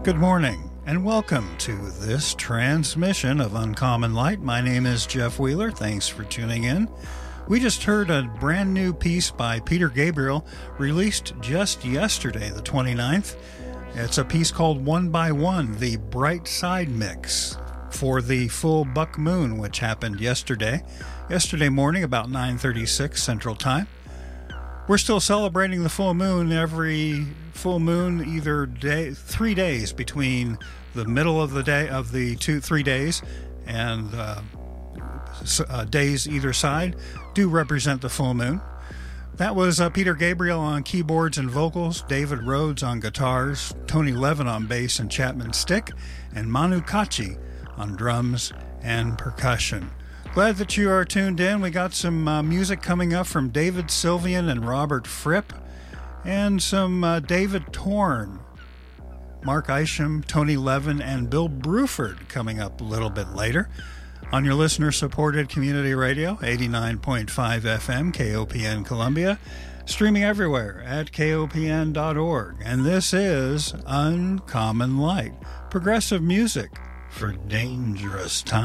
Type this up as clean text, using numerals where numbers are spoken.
Good morning, and welcome to this transmission of Uncommon Light. My name is Jeff Wheeler. Thanks for tuning in. We just heard a brand new piece by Peter Gabriel, released just yesterday, the 29th. It's a piece called One by One, the Bright Side Mix, for the full buck moon, which happened yesterday morning about 9:36 Central Time. We're still celebrating the full moon. Every full moon, either 3 days between the middle of the day of the 3 days and days either side, do represent the full moon. That was Peter Gabriel on keyboards and vocals, David Rhodes on guitars, Tony Levin on bass and Chapman stick, and Manu Katché on drums and percussion. Glad that you are tuned in. We got some music coming up from David Sylvian and Robert Fripp, and some David Torn, Mark Isham, Tony Levin, and Bill Bruford coming up a little bit later on your listener-supported community radio, 89.5 FM, KOPN Columbia, streaming everywhere at kopn.org. And this is Uncommon Light, progressive music for dangerous times.